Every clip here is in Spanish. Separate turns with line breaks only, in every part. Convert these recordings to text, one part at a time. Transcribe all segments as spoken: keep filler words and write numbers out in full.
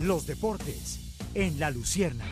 los deportes en La Luciérnaga.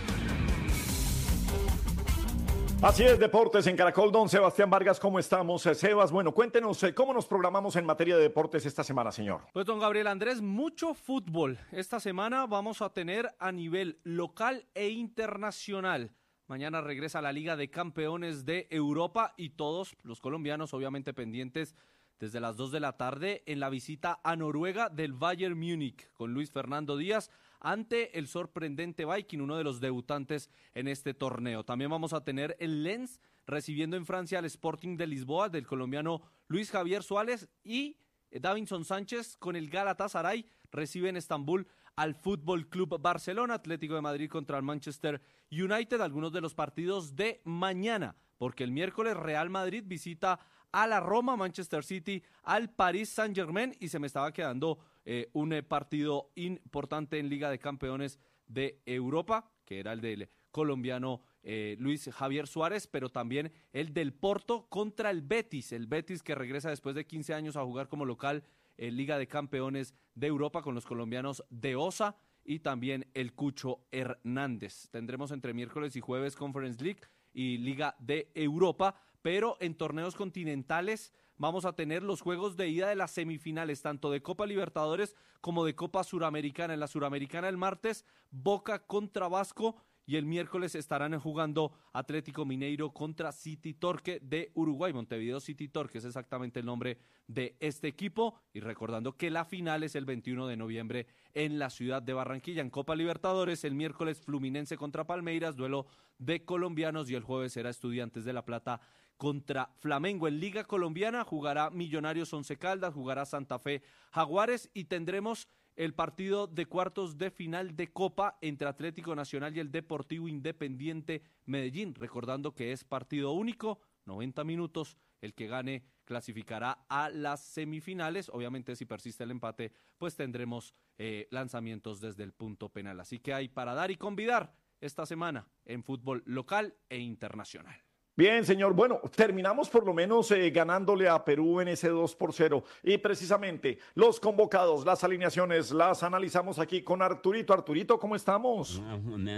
Así es, Deportes en Caracol. Don Sebastián Vargas, ¿cómo estamos? Eh, Sebas, bueno, cuéntenos, eh, ¿cómo nos programamos en materia de deportes esta semana, señor?
Pues, don Gabriel Andrés, mucho fútbol. Esta semana vamos a tener a nivel local e internacional. Mañana regresa la Liga de Campeones de Europa y todos los colombianos, obviamente, pendientes desde las dos de la tarde en la visita a Noruega del Bayern Múnich con Luis Fernando Díaz ante el sorprendente Viking, uno de los debutantes en este torneo. También vamos a tener el Lens recibiendo en Francia al Sporting de Lisboa del colombiano Luis Javier Suárez, y Davinson Sánchez con el Galatasaray recibe en Estambul al Fútbol Club Barcelona. Atlético de Madrid contra el Manchester United, algunos de los partidos de mañana, porque el miércoles Real Madrid visita a la Roma, Manchester City al Paris Saint-Germain, y se me estaba quedando eh, un eh, partido importante en Liga de Campeones de Europa, que era el del colombiano eh, Luis Javier Suárez, pero también el del Porto contra el Betis, el Betis que regresa después de quince años a jugar como local en Liga de Campeones de Europa con los colombianos de Osa y también el Cucho Hernández. Tendremos entre miércoles y jueves Conference League y Liga de Europa, pero en torneos continentales vamos a tener los juegos de ida de las semifinales, tanto de Copa Libertadores como de Copa Suramericana. En la Suramericana el martes, Boca contra Vasco, y el miércoles estarán jugando Atlético Mineiro contra City Torque de Uruguay. Montevideo City Torque es exactamente el nombre de este equipo, y recordando que la final es el veintiuno de noviembre en la ciudad de Barranquilla. En Copa Libertadores el miércoles Fluminense contra Palmeiras, duelo de colombianos, y el jueves será Estudiantes de La Plata contra Flamengo. En Liga Colombiana jugará Millonarios Once Caldas, jugará Santa Fe Jaguares, y tendremos el partido de cuartos de final de Copa entre Atlético Nacional y el Deportivo Independiente Medellín. Recordando que es partido único, noventa minutos, el que gane clasificará a las semifinales. Obviamente, si persiste el empate, pues tendremos eh, lanzamientos desde el punto penal. Así que hay para dar y convidar esta semana en fútbol local e internacional.
Bien, señor. Bueno, terminamos por lo menos eh, ganándole a Perú en ese dos por cero. Y precisamente los convocados, las alineaciones, las analizamos aquí con Arturito. Arturito, ¿cómo estamos?
Sí.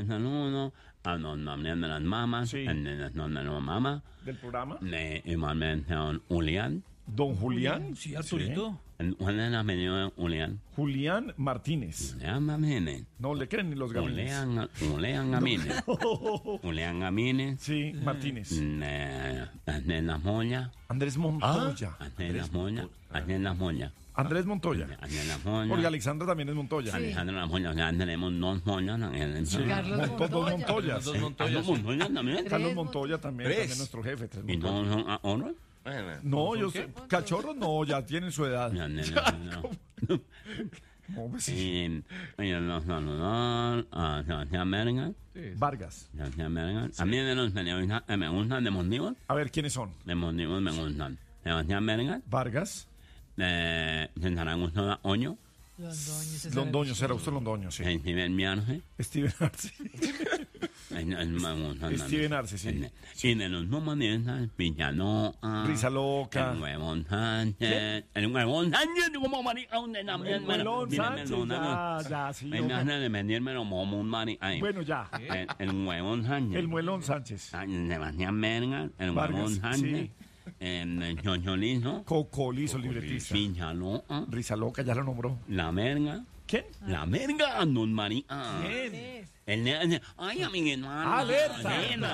¿Del programa?
Julián.
Don Julián.
Sí, Arturito.
Julián.
Julián Martínez. No le creen ni los gamines.
Julián Amines. Julián Amines.
Sí, Martínez.
Andrés Moya.
Andrés Montoya.
Andrés Moya. Andrés Moya.
Andrés Montoya. Porque Alexandra también es Montoya.
Sí. Alexandra Moya, ya tenemos dos Moyas.
Sí.
Carlos
Monto,
Montoya.
Dos Montoyas.
Dos Montoyas.
Carlos Montoya también.
Carlos Montoya también,
Tres.
también nuestro jefe. Tres
¿Y
Montoya.
todos son ahora?
No, yo sé. Cachorros no, ya tienen su edad.
Ya, no, no, no.
No, pues sí.
Y oye, los saludos a Sebastián Verga.
Vargas.
Sebastián Verga. A mí de los periodistas que me gustan de motivos,
A ver, ¿quiénes son?
de motivos me gustan. Sebastián Verga,
Vargas.
de César Augusto Oño,
Londoño, César
Londoño, será usted Londoño, sí.
Steven Miarce.
Steven Arce.
Me gustan
Steven Arce, sí.
también. Y de los humoristas, Villaloa,
Risa Loca.
el Huevón Sánchez, el Huevón Sánchez, como marica, un de
El Huevón Sánchez, ya, ya, sí.
Me
no.
hace de venderme como un marica.
Bueno, ya.
El, el Huevón Sánchez.
El Muelón Sánchez.
Ah, Sebastián Verga, el
Vargas,
Huevón Sánchez,
sí.
el Chocholizo,
Cocolizo, libretista.
Villaloa,
Risa Loca, ya lo nombró.
la Verga.
¿Quién?
La verga, don María.
¿Quién?
El ne- ay, amiguito.
Alerta.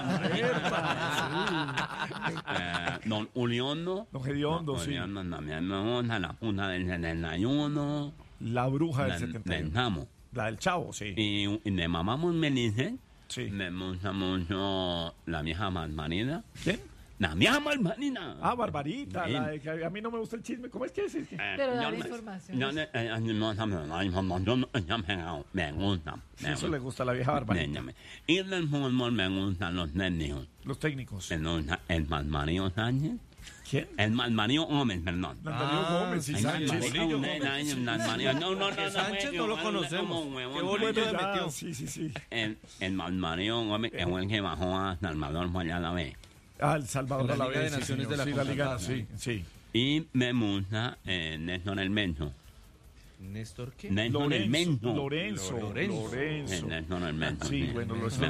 Eh, don Uliondo.
Don Gediondo, sí.
Uliondo también me gusta. La punta del setenta y uno.
La bruja del
La
setenta y uno.
Dentamo.
La del Chavo, sí.
Y, y de mamamos Melice.
Sí.
Me gusta mucho la vieja Marmarina.
¿Quién?
La vieja Marmarina.
Ah, Barbarita.
Sí.
La de que a mí no me gusta el chisme. ¿Cómo es que es? Es que-
Eh,
Pero
yo
dale
me-
información.
yo ne- eh, eh, no sabes la información, ya me me gusta. me
Eso
gusta.
le gusta a la vieja Barbarita.
Véñame. Y del fútbol me gustan los técnicos.
Los técnicos.
Me gusta el Malmario Sánchez.
¿Quién?
El Malmario Gómez, perdón.
Darío Gómez y
El
Sánchez.
Malmario Gómez, el Malmario- No, no, no,
Que
no.
Sánchez no lo
güey,
conocemos.
como huevón,
Qué
güey.
bonito
Bueno,
le
ya,
metió.
sí, sí, sí.
El, el Malmario Gómez es el que bajó a Salvador fue allá a la vez.
Ah, El Salvador
La
a la
Liga
vez.
de
sí,
Naciones
señor.
de la
Sí, la Liga,
CONCACAF.
sí, sí.
Y me gusta eh, Néstor El Menso.
¿Néstor qué?
Nelson el Mento.
Lorenzo.
Lorenzo.
Lorenzo.
Nelson el Mento.
Sí, bueno, Lorenzo.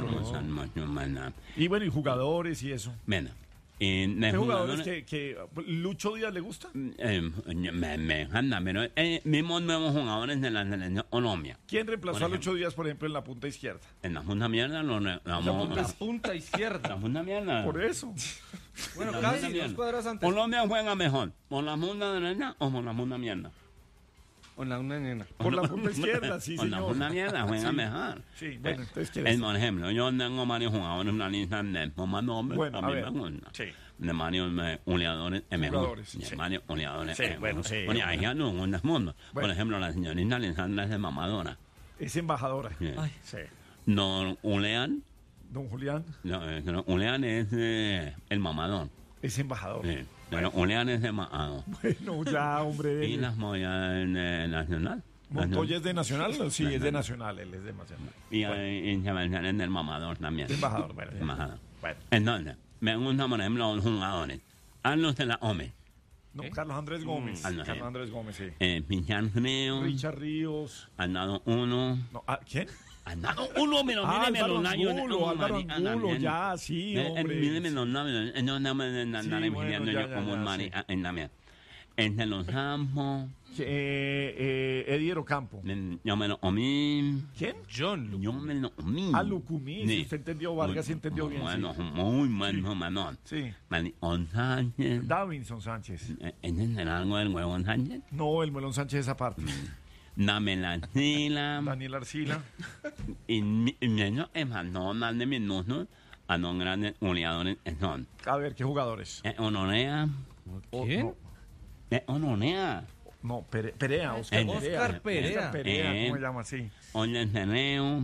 Y bueno, y jugadores y eso.
Bueno, eh,
¿Qué
de
jugadores que, que Lucho Díaz le gusta?
Eh, me, me encanta, pero eh, mismos nuevos jugadores de la selección Colombia.
¿Quién reemplazó
Por
a Lucho Díaz, por ejemplo, en la punta izquierda?
En la punta mierda lo re- la vamos
La punta izquierda.
La punta mierda.
Por eso.
Bueno,
La
casi
punta
dos
mierda.
cuadras antes.
Colombia juega mejor. ¿Por la punta derecha o por la punta mierda?
Con la una nena.
Por la punta izquierda, sí,
Por la
señor.
punta mierda juega
Sí.
mejor.
Sí, bueno,
Eh,
entonces, ¿qué
es,
es?
por ejemplo, yo tengo varios jugadores en la lista de más nombres.
Bueno,
a
a
mí
ver,
me gusta.
sí.
De varios eh, goleadores es mejor.
Jugadores,
De
sí.
varios goleadores
Sí,
es
bueno,
mejor.
sí,
Bueno,
bueno.
hay ya no en el mundo. Por
Bueno.
ejemplo, la señorita Alessandra es de mamadora.
Es embajadora.
Sí.
Sí.
No, Ulean,
Don Julián
no, eh, no, Ulean es eh, el mamador.
es embajador.
Sí. Pero Ulean es de mamador.
Bueno, ya, hombre.
Y
él-
las moyas en eh, Nacional.
¿Montoya es de Nacional? Sí, es de Nacional, él es de Nacional.
Y eh, y Sebastián es del mamador también.
Es embajador, bueno. ya.
Embajador.
Bueno.
Entonces, me gustan, por ejemplo, los jugadores. Carlos de la Ome,
No, Carlos Andrés Gómez.
Ah, no,
Carlos
sí.
Andrés Gómez, sí.
eh, Pichar Frío,
Richard Ríos.
han dado uno.
No, ah, ¿quién?
Han dado uno, pero
Ah,
míreme
Álvaro
los labios.
Angulo,
Oh,
Álvaro
marica,
Angulo,
también.
ya, sí,
Eh, eh,
hombre.
Míreme los labios. eh, No, no me den andar
Sí, bueno,
vigilando
ya,
yo
ya,
como
ya,
un marica en la mía. Entre los campos,
Eh, eh, Eddie Campo.
eh, yo me lo comí.
¿Quién?
John Lu-
Yo me lo comí.
Ah, Lucumí, si
Sí.
usted entendió, Vargas sí entendió bien,
Bueno,
sí.
muy bueno, Manón.
Sí.
Manicón Sánchez.
Davinson Sánchez.
Eh, ¿Entienden algo del huevo Sánchez?
No, el Melón Sánchez esa parte.
Dame la sila.
Daniel Arcila.
Y mi- y menos es más, no más de minutos a los grandes goleadores que son.
A ver, ¿qué jugadores?
Eh, Honorea.
O-
¿Quién?
No,
Eh, Honorea.
no, Pere- Perea, Oscar
Eh,
Perea.
Oscar Perea.
Oscar Perea,
Eh.
¿cómo se llama así?
Oye, Ceneo.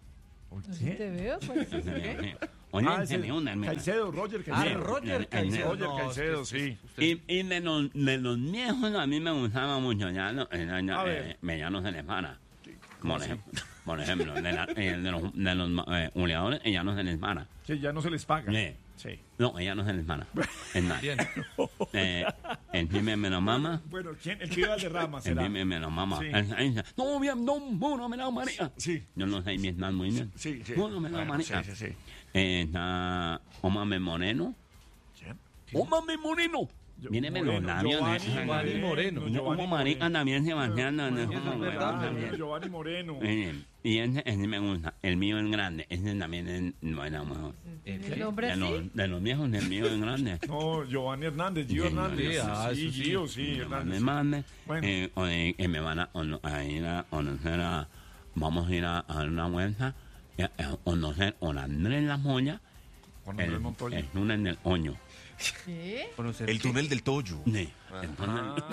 Así te veo, pues. ¿sí? ¿Qué?
Oye,
Ah, ese-
Ceneo. una-
Caicedo, Roger
Ah,
Caicedo.
Roger
Eh,
Caicedo.
Roger
No,
Caicedo,
es que-
sí.
usted-
Y, y de, los, de los viejos a mí me gustaba mucho, ya, no, eh, ya, ya,
A
eh,
ver.
Mediano se les para.
¿Cómo
Por
así?
ejemplo, por ejemplo de, la- eh, de los, de los eh, goleadores, ella no se les para.
Que ya no se les paga.
Sí.
Sí.
No, ella no se les para. Es nada.
Bien.
Eh, el Jimmy me lo mama.
Bueno, ¿quién? El que iba al derrama
El
será.
Jimmy me lo mama.
Sí.
Él- él dice, no, bien, no, no, me lo María.
Sí.
Yo no sé Vietnam muy bien.
Sí, sí.
No, no me lo
Bueno,
María.
sí, sí, sí.
Eh, está Omame Moreno.
¿Quién?
Omame Moreno.
Yo-
Míreme
Moreno,
los labios.
Giovanni
eh.
Giovanni Moreno.
No,
Giovanni
como marica
Moreno.
también Sebastián. no, no,
Eso
como
es
güey,
verdad,
también.
Ah, Giovanni Moreno.
Eh, Y ese, ese me gusta. El mío es grande. Ese también es bueno, mejor.
¿El nombre
De
así?
los, de los viejos, el mío es grande.
No, Giovanni Hernández, Gio
Sí,
Hernández.
ah,
Sí,
eso sí.
Gio, sí,
Me
Hernández.
mande.
Bueno.
Eh, o de- que me van a, ono- a ir a conocer a. Vamos a ir a, a dar una vuelta. eh, A conocer a Andrés La Moya.
Juan Manuel
El,
Montoya.
el túnel del Oño.
¿Qué?
Conocer
El
qué?
túnel del Toyo.
Sí. El túnel-